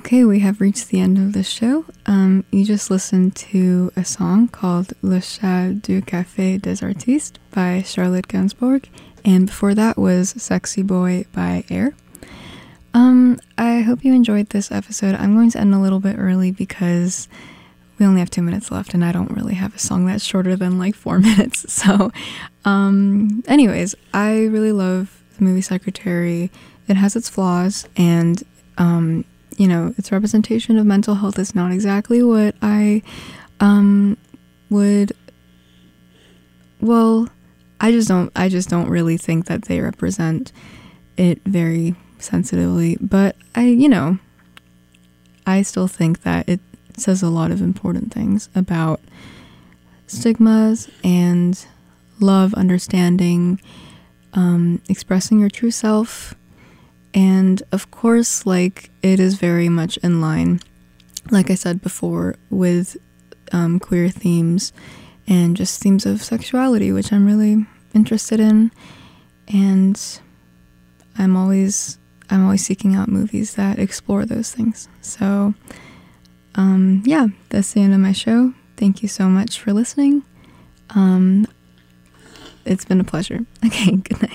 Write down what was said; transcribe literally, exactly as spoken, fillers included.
Okay, we have reached the end of the show. Um, you just listened to a song called Le Chat du Café des Artistes by Charlotte Gainsbourg, and before that was Sexy Boy by Air. Um, I hope you enjoyed this episode. I'm going to end a little bit early because we only have two minutes left, and I don't really have a song that's shorter than like four minutes. So, um, anyways, I really love the movie Secretary. It has its flaws, and um, you know, its representation of mental health is not exactly what I um, would. Well, I just don't. I just don't really think that they represent it very sensitively. But I, you know, I still think that it says a lot of important things about stigmas and love, understanding, um, expressing your true self. And of course, like, it is very much in line, like I said before, with um, queer themes and just themes of sexuality, which I'm really interested in. And I'm always I'm always seeking out movies that explore those things. So, um, yeah, that's the end of my show. Thank you so much for listening. Um, it's been a pleasure. Okay, good night.